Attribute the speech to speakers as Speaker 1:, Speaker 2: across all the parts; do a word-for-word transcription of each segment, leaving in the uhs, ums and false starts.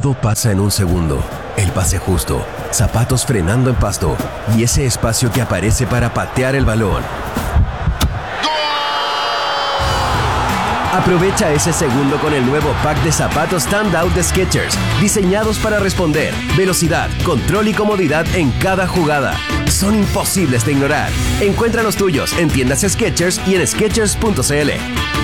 Speaker 1: Todo pasa en un segundo. El pase justo, zapatos frenando en pasto y ese espacio que aparece para patear el balón. Aprovecha ese segundo con el nuevo pack de zapatos Standout de Skechers, diseñados para responder, velocidad, control y comodidad en cada jugada. Son imposibles de ignorar. Encuentra los tuyos en tiendas Skechers y en skechers punto c l.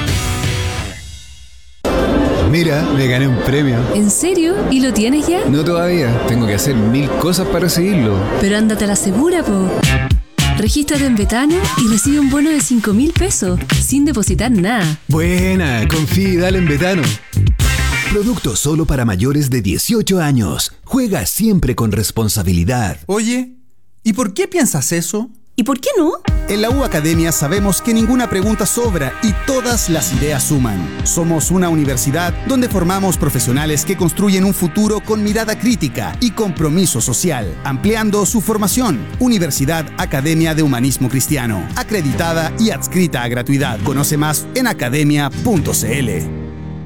Speaker 2: Mira, me gané un premio.
Speaker 3: ¿En serio? ¿Y lo tienes ya?
Speaker 2: No todavía, tengo que hacer mil cosas para recibirlo.
Speaker 3: Pero ándate a la segura, po. Regístrate en Betano y recibe un bono de cinco mil pesos, sin depositar nada.
Speaker 2: Buena, confía y dale en Betano.
Speaker 4: Producto solo para mayores de dieciocho años. Juega siempre con responsabilidad.
Speaker 5: Oye, ¿y por qué piensas eso?
Speaker 3: ¿Y por qué no?
Speaker 5: En la U Academia sabemos que ninguna pregunta sobra y todas las ideas suman. Somos una universidad donde formamos profesionales que construyen un futuro con mirada crítica y compromiso social, ampliando su formación. Universidad Academia de Humanismo Cristiano, acreditada y adscrita a gratuidad. Conoce más en academia punto c l.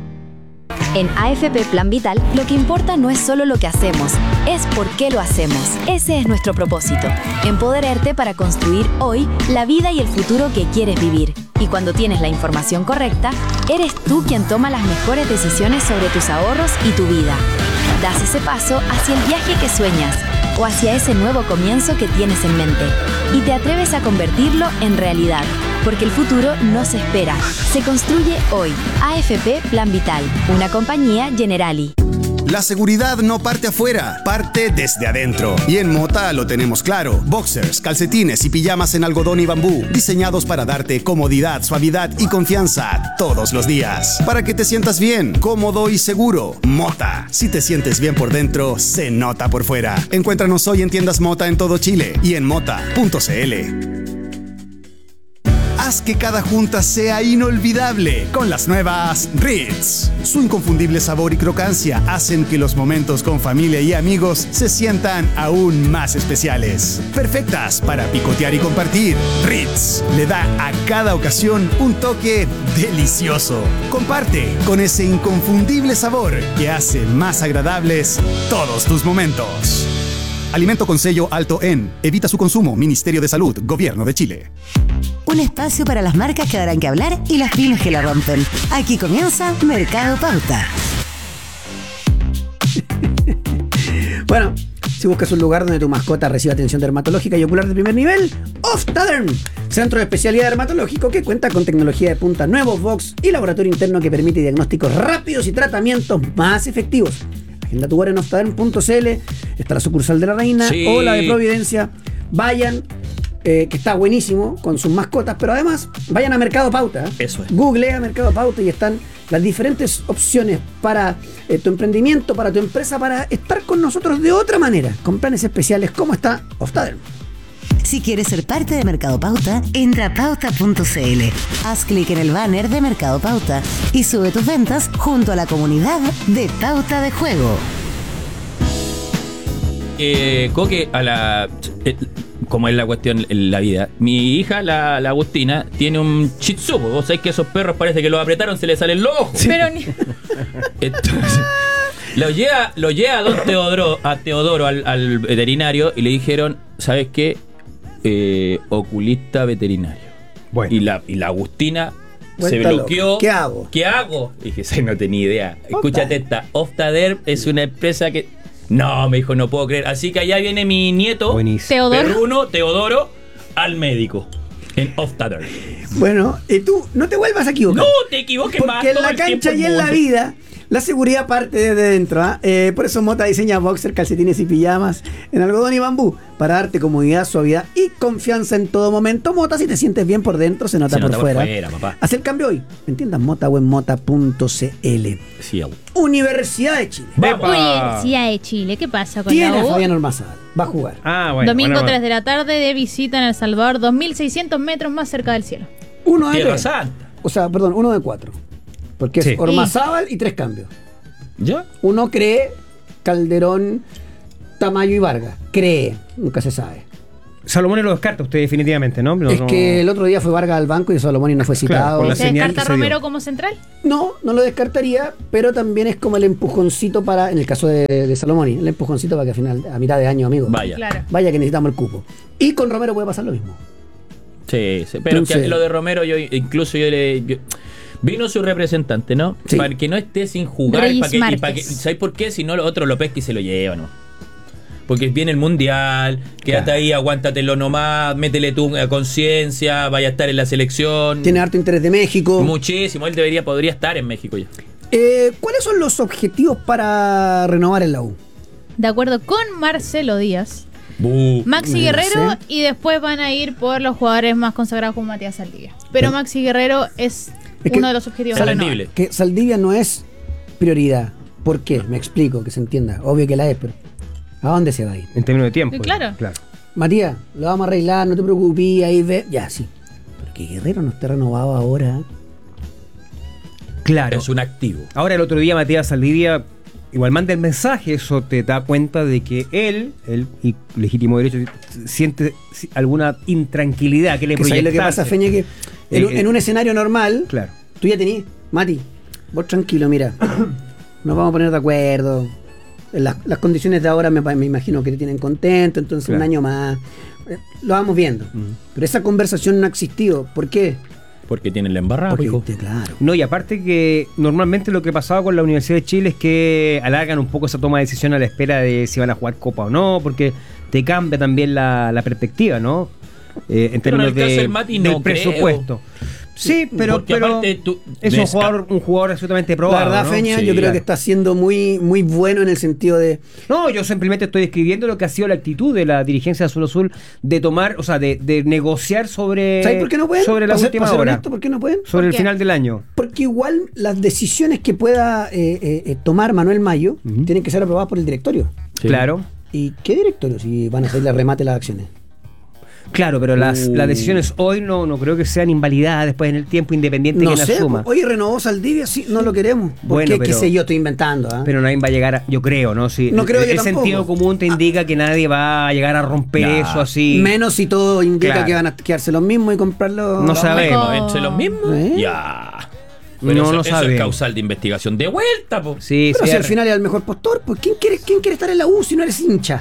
Speaker 6: En A F P Plan Vital, lo que importa no es solo lo que hacemos, es por qué lo hacemos. Ese es nuestro propósito, empoderarte para construir hoy la vida y el futuro que quieres vivir. Y cuando tienes la información correcta, eres tú quien toma las mejores decisiones sobre tus ahorros y tu vida. Das ese paso hacia el viaje que sueñas o hacia ese nuevo comienzo que tienes en mente y te atreves a convertirlo en realidad. Porque el futuro no se espera, se construye hoy. A F P Plan Vital, una compañía Generali.
Speaker 5: La seguridad no parte afuera, parte desde adentro. Y en Mota lo tenemos claro. Boxers, calcetines y pijamas en algodón y bambú, diseñados para darte comodidad, suavidad y confianza todos los días. Para que te sientas bien, cómodo y seguro. Mota. Si te sientes bien por dentro, se nota por fuera. Encuéntranos hoy en tiendas Mota en todo Chile y en mota punto c l. Haz que cada junta sea inolvidable con las nuevas Ritz. Su inconfundible sabor y crocancia hacen que los momentos con familia y amigos se sientan aún más especiales. Perfectas para picotear y compartir. Ritz le da a cada ocasión un toque delicioso. Comparte con ese inconfundible sabor que hace más agradables todos tus momentos. Alimento con sello alto en. Evita su consumo. Ministerio de Salud. Gobierno de Chile.
Speaker 7: Un espacio para las marcas que darán que hablar y las pymes que la rompen. Aquí comienza Mercado Pauta.
Speaker 8: Bueno, si buscas un lugar donde tu mascota reciba atención dermatológica y ocular de primer nivel, Ophthderm, centro de especialidad dermatológico que cuenta con tecnología de punta, nuevos box y laboratorio interno que permite diagnósticos rápidos y tratamientos más efectivos. Agenda tu hora en ophthderm punto c l. Está la sucursal de La Reina sí. o la de Providencia. Vayan, eh, que está buenísimo con sus mascotas, pero además vayan a Mercado Pauta. ¿eh?
Speaker 9: Eso es.
Speaker 8: Googlea Mercado Pauta y están las diferentes opciones para eh, tu emprendimiento, para tu empresa, para estar con nosotros de otra manera, con planes especiales como está Ophthderm.
Speaker 7: Si quieres ser parte de Mercado Pauta, entra a pauta punto c l. Haz clic en el banner de Mercado Pauta y sube tus ventas junto a la comunidad de Pauta de Juego.
Speaker 9: Eh, Coque, a la... Eh, como es la cuestión en la vida, mi hija, la, la Agustina, tiene un Shih Tzu. Vos sabés que esos perros parece que los apretaron, se les salen los ojos.
Speaker 10: Sí. Pero ni...
Speaker 9: Entonces... Lo lleva, lo lleva a don Teodoro, a Teodoro al, al veterinario y le dijeron, ¿sabes qué? Eh, oculista veterinario. Bueno. Y la, y la Agustina se bloqueó.
Speaker 8: Loca. ¿Qué hago?
Speaker 9: ¿Qué hago? Y dije, sí, no tenía idea. Escúchate esta. Ophthderm es una empresa que... No, me dijo, no puedo creer. Así que allá viene mi nieto,
Speaker 10: Buenísimo. Teodoro.
Speaker 9: perruno, Teodoro, al médico. En Ophthderm.
Speaker 8: Bueno, y tú no te vuelvas a equivocar.
Speaker 9: No te equivoques más.
Speaker 8: Porque en la cancha y en la vida... La seguridad parte desde dentro, ¿eh? Eh, por eso Mota diseña boxer, calcetines y pijamas en algodón y bambú para darte comodidad, suavidad y confianza en todo momento. Mota, si te sientes bien por dentro, se nota, se por, nota fuera. por fuera. Papá. Haz el cambio hoy. ¿Me entiendas? Mota o en mota punto c l.
Speaker 9: Sí,
Speaker 8: Universidad de Chile.
Speaker 10: Universidad de Chile. ¿Qué pasa con
Speaker 8: Tiene
Speaker 10: la U?
Speaker 8: Fabián Ormazábal. Va a jugar.
Speaker 10: Ah, bueno, Domingo bueno, tres de la tarde de visita en El Salvador, dos mil seiscientos metros más cerca del cielo.
Speaker 8: Uno de
Speaker 9: Tierra
Speaker 8: tres.
Speaker 9: Santa.
Speaker 8: O sea, perdón, uno de cuatro. Porque sí. es Ormazábal y tres cambios.
Speaker 9: ¿Ya?
Speaker 8: Uno cree Calderón, Tamayo y Vargas. Cree, nunca se sabe.
Speaker 11: Salomón lo descarta usted definitivamente, ¿no? no
Speaker 8: es
Speaker 11: no...
Speaker 8: que el otro día fue Vargas al banco y Salomón no fue citado.
Speaker 11: Claro,
Speaker 10: ¿Se descarta Romero como central?
Speaker 8: No, no lo descartaría, pero también es como el empujoncito para, en el caso de, de Salomón, el empujoncito para que al final, a mitad de año, amigo,
Speaker 9: Vaya.
Speaker 10: Claro.
Speaker 8: vaya que necesitamos el cupo. Y con Romero puede pasar lo mismo.
Speaker 9: Sí, sí, pero
Speaker 8: Entonces-
Speaker 9: que lo de Romero, yo incluso yo le. yo- vino su representante, ¿no?
Speaker 8: Sí.
Speaker 9: Para que no esté sin jugar.
Speaker 10: Reyes
Speaker 9: Para que, y para que,
Speaker 10: Márquez.
Speaker 9: ¿sabes por qué? Si no, lo otro lo pesca y se lo lleva, ¿no? Porque viene el mundial, quédate
Speaker 11: Claro.
Speaker 9: ahí, aguántatelo nomás, métele tu eh, conciencia, vaya a estar en la selección.
Speaker 8: Tiene harto interés de México.
Speaker 9: Muchísimo, él debería, podría estar en México ya.
Speaker 8: Eh, ¿Cuáles son los objetivos para renovar en la U?
Speaker 10: De acuerdo con Marcelo Díaz,
Speaker 9: Buh.
Speaker 10: Maxi
Speaker 8: Me
Speaker 10: Guerrero,
Speaker 8: sé.
Speaker 10: y después van a ir por los jugadores más consagrados como Matías Saldivia. Pero Maxi Guerrero es,
Speaker 8: Es que-
Speaker 10: uno de los objetivos. a renovar.
Speaker 9: Vendible.
Speaker 8: Que Saldivia no es prioridad. ¿Por qué? Me explico, que se entienda. Obvio que la es, pero ¿a dónde se va a ir?
Speaker 11: En términos de tiempo.
Speaker 10: Sí, claro.
Speaker 11: claro.
Speaker 8: Matías, lo vamos a arreglar, no te preocupes, ahí ve. Ya, sí. Pero que Guerrero no esté renovado ahora.
Speaker 11: Claro.
Speaker 9: Es un activo.
Speaker 11: Ahora el otro día Matías Saldivia igual manda el mensaje, eso te da cuenta de que él, él y legítimo derecho, siente alguna intranquilidad que le
Speaker 8: Que sabes lo que
Speaker 11: proyectarse.
Speaker 8: pasa, Feña, que en,
Speaker 11: Eh,
Speaker 8: en un escenario normal,
Speaker 11: Claro.
Speaker 8: tú ya tenías, Mati, vos tranquilo, mira, nos vamos a poner de acuerdo. Las, las condiciones de ahora me, pa- me imagino que te tienen contento, entonces
Speaker 11: Claro.
Speaker 8: un año más. Eh, Lo vamos viendo. Pero esa conversación no ha existido. ¿Por qué?
Speaker 9: Porque tienen la embarrada,
Speaker 8: Porque,
Speaker 9: hijo.
Speaker 8: te- claro.
Speaker 11: No, y aparte que normalmente lo que pasaba con la Universidad de Chile es que alargan un poco esa toma de decisión a la espera de si van a jugar Copa o no, porque te cambia también la, la perspectiva, ¿no? Eh, en
Speaker 9: Pero en
Speaker 11: términos
Speaker 9: el caso
Speaker 11: de,
Speaker 9: del Mati
Speaker 11: del
Speaker 9: no creo.
Speaker 11: presupuesto. Sí, pero,
Speaker 9: Porque
Speaker 11: pero
Speaker 9: aparte tú-
Speaker 11: es un
Speaker 9: desca-
Speaker 11: jugador, un jugador absolutamente probado.
Speaker 8: La verdad,
Speaker 11: ¿no?
Speaker 8: Feña,
Speaker 9: Sí,
Speaker 8: yo creo
Speaker 11: claro.
Speaker 8: que está siendo muy, muy bueno en el sentido de.
Speaker 11: No, yo simplemente estoy describiendo lo que ha sido la actitud de la dirigencia de Azul Azul de tomar, o sea, de, de negociar sobre,
Speaker 8: ¿Sabes por qué no pueden?
Speaker 11: sobre la
Speaker 8: Para ser-
Speaker 11: última
Speaker 8: para ser
Speaker 11: hora,
Speaker 8: honesto, ¿por qué no pueden?
Speaker 11: sobre el
Speaker 10: qué?
Speaker 11: final del año.
Speaker 8: Porque igual las decisiones que pueda eh, eh, eh, tomar Manuel Mayo
Speaker 11: Ujú.
Speaker 8: tienen que ser aprobadas por el directorio.
Speaker 9: Sí.
Speaker 11: Claro.
Speaker 8: ¿Y qué directorio? Si van a hacerle remate las acciones.
Speaker 11: Claro, pero las,
Speaker 9: Uh.
Speaker 11: las decisiones hoy no, no creo que sean invalidadas después en el tiempo independiente
Speaker 8: No
Speaker 11: que la
Speaker 8: sé,
Speaker 11: asuma.
Speaker 8: oye, renovó Saldivia, sí, no lo queremos. ¿Por
Speaker 11: Bueno,
Speaker 8: qué?
Speaker 11: pero-
Speaker 8: ¿Qué sé yo? Estoy inventando. ¿ah?
Speaker 11: Pero nadie va a llegar a, yo creo, ¿no? Si
Speaker 8: No creo
Speaker 11: el,
Speaker 8: yo
Speaker 11: el
Speaker 8: tampoco.
Speaker 11: sentido común te indica que nadie va a llegar a romper
Speaker 9: Nah.
Speaker 11: eso así.
Speaker 8: Menos si todo indica
Speaker 11: Claro.
Speaker 8: que van a quedarse los mismos y comprarlo.
Speaker 11: No
Speaker 9: Los
Speaker 11: sabemos.
Speaker 9: mismos, entre los mismos.
Speaker 8: ¿Eh?
Speaker 9: Ya. Pero
Speaker 11: No
Speaker 9: eso,
Speaker 11: lo
Speaker 9: eso es
Speaker 11: sabemos.
Speaker 9: causal de investigación. De vuelta, po.
Speaker 11: Sí,
Speaker 8: Pero
Speaker 11: sí,
Speaker 8: si al
Speaker 11: ar-
Speaker 8: final es el mejor postor, pues ¿quién quiere, ¿quién quiere estar en la U si no eres hincha?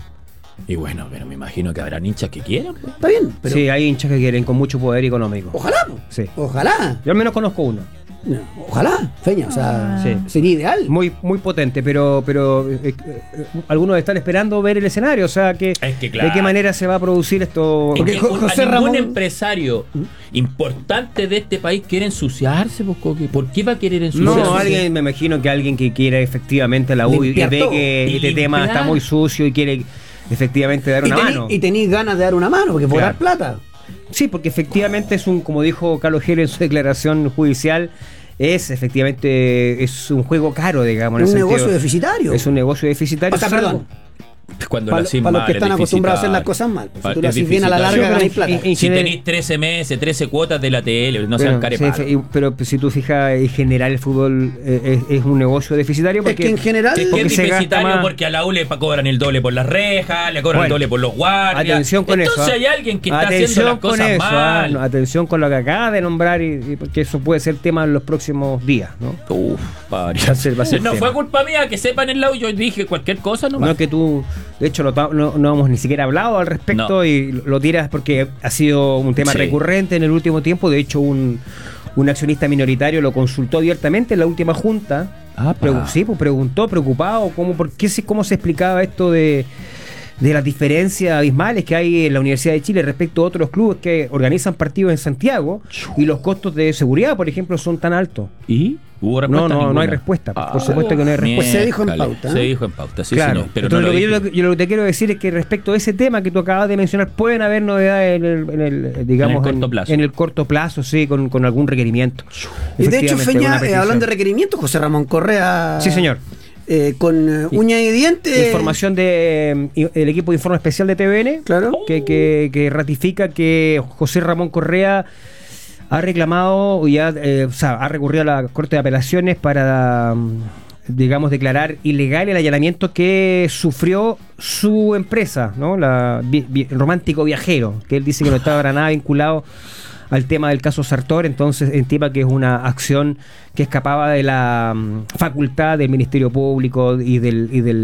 Speaker 9: Y bueno, pero me imagino que habrá hinchas que quieran, po.
Speaker 8: Está bien, pero
Speaker 11: sí, hay hinchas que quieren con mucho poder económico.
Speaker 8: ojalá, pues.
Speaker 11: Sí.
Speaker 8: Ojalá.
Speaker 11: Yo al menos conozco uno.
Speaker 8: No, ojalá, Feña, o sea,
Speaker 11: Sí.
Speaker 8: sería ideal.
Speaker 11: Muy, muy potente, pero, pero eh, eh, eh, algunos están esperando ver el escenario, o sea, que,
Speaker 9: Es que claro.
Speaker 11: de qué manera se va a producir esto.
Speaker 9: Es
Speaker 8: Porque
Speaker 9: que
Speaker 8: Jo-
Speaker 9: un-
Speaker 8: José
Speaker 9: a ningún
Speaker 8: Ramón-
Speaker 9: empresario importante de este país quiere ensuciarse, po, Coque. ¿Por qué va a querer ensuciarse?
Speaker 11: No, alguien, me imagino que alguien que quiera efectivamente la U y
Speaker 8: Limpiar
Speaker 11: ve
Speaker 8: todo.
Speaker 11: que
Speaker 9: Y
Speaker 11: este tema
Speaker 9: limpiar.
Speaker 11: está muy sucio y quiere efectivamente dar
Speaker 8: Y,
Speaker 11: una
Speaker 8: tení-
Speaker 11: mano.
Speaker 8: y tenéis ganas de dar una mano, porque por
Speaker 11: Claro.
Speaker 8: dar plata.
Speaker 11: Sí, porque efectivamente es un, como dijo Carlos Gero en su declaración judicial, es efectivamente es un juego caro, digamos. en
Speaker 8: Es un
Speaker 11: el
Speaker 8: negocio
Speaker 11: sentido-
Speaker 8: deficitario.
Speaker 11: Es un negocio deficitario.
Speaker 8: O sea,
Speaker 11: salvo-
Speaker 8: perdón.
Speaker 9: Cuando
Speaker 8: Para
Speaker 9: lo haces
Speaker 8: los
Speaker 9: mal,
Speaker 8: que
Speaker 9: es
Speaker 8: están acostumbrados a hacer las
Speaker 9: deficitario.
Speaker 8: cosas mal. pues,
Speaker 9: Pa-
Speaker 8: si tú lo
Speaker 9: es
Speaker 8: haces bien a la
Speaker 9: deficitario.
Speaker 8: larga, ganáis
Speaker 11: pero
Speaker 8: plata.
Speaker 11: en- en
Speaker 9: Si
Speaker 11: general-
Speaker 9: tenéis trece meses, trece cuotas de la tele, no sean
Speaker 11: Bueno,
Speaker 9: carepalos.
Speaker 11: sí, y- pero si tú fijas, en general el fútbol eh, es, es un negocio deficitario
Speaker 8: Es
Speaker 11: porque
Speaker 8: que en general.
Speaker 9: Es que
Speaker 11: porque
Speaker 9: es
Speaker 11: se gasta
Speaker 9: deficitario
Speaker 11: más.
Speaker 9: porque a la U le pa- cobran el doble por las rejas, le cobran
Speaker 11: Bueno,
Speaker 9: el doble por los guardias.
Speaker 11: Atención con
Speaker 9: Entonces
Speaker 11: eso. ¿ah?
Speaker 9: hay alguien que está
Speaker 11: Atención
Speaker 9: haciendo las
Speaker 11: con
Speaker 9: cosas
Speaker 11: eso, ¿ah?
Speaker 9: mal.
Speaker 11: No, atención con lo que acaba de nombrar, y, y porque eso puede ser tema en los próximos días, ¿no?
Speaker 9: Uf, padre.
Speaker 11: Va a ser- va a ser
Speaker 9: no
Speaker 11: tema.
Speaker 9: fue culpa mía que sepan en la U, yo dije cualquier cosa nomás.
Speaker 11: No es que tú, de hecho, lo ta- no, no hemos ni siquiera hablado al respecto
Speaker 9: No.
Speaker 11: y lo tiras porque ha sido un tema
Speaker 9: Sí.
Speaker 11: recurrente en el último tiempo. De hecho, un, un accionista minoritario lo consultó abiertamente en la última junta.
Speaker 9: Apa.
Speaker 11: Pregu- sí, pues preguntó, preocupado, cómo, por qué, se- cómo se explicaba esto de, de las diferencias abismales que hay en la Universidad de Chile respecto a otros clubes que organizan partidos en Santiago y los costos de seguridad, por ejemplo, son tan altos.
Speaker 9: ¿Y? ¿Hubo
Speaker 11: No,
Speaker 9: respuesta?
Speaker 11: no, no
Speaker 9: Ninguna.
Speaker 11: hay respuesta. Por
Speaker 9: Ah,
Speaker 11: supuesto que no hay respuesta.
Speaker 8: Se dijo en
Speaker 9: miércale.
Speaker 8: pauta, ¿eh?
Speaker 9: Se dijo en pauta, sí,
Speaker 11: Claro,
Speaker 9: señor, pero
Speaker 11: entonces
Speaker 9: no
Speaker 11: lo
Speaker 9: lo
Speaker 11: que yo,
Speaker 9: dije.
Speaker 11: lo que- yo lo que te quiero decir es que respecto a ese tema que tú acabas de mencionar, pueden haber novedades en el, en el, eh, digamos,
Speaker 9: En el corto plazo.
Speaker 11: en el corto plazo, sí, con, con algún requerimiento.
Speaker 8: Y de hecho,
Speaker 11: Efectivamente,
Speaker 8: Feña,
Speaker 11: una
Speaker 8: eh,
Speaker 11: petición.
Speaker 8: hablando de requerimientos, José Ramón Correa.
Speaker 11: Sí, señor.
Speaker 8: eh, con eh, uña y diente.
Speaker 11: Información del equipo de informe especial de T V N,
Speaker 8: Claro.
Speaker 11: que, que, que ratifica que José Ramón Correa ha reclamado, ya, eh, o sea, ha recurrido a la Corte de Apelaciones para mm, digamos, declarar ilegal el allanamiento que sufrió su empresa, ¿no? La vi, vi, Romántico Viajero, que él dice que no estaba para nada vinculado al tema del caso Sartor, entonces estima que es una acción que escapaba de la um, facultad del Ministerio Público y del, y del